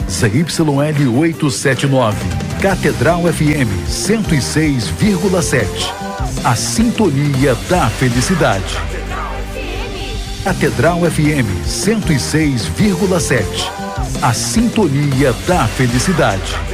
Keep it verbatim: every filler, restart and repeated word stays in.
Z Y L oitocentos e setenta e nove. Catedral F M cento e seis vírgula sete. A sintonia da felicidade. Catedral F M cento e seis vírgula sete. A sintonia da felicidade.